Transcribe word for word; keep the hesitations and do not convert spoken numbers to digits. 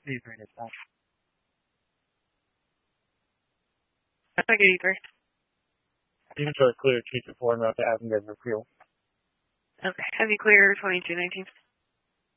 Please bring it back. That's like eighty-three. Even for a clear two to four, not to have them get an appeal. Okay. Have you cleared twenty-two nineteen?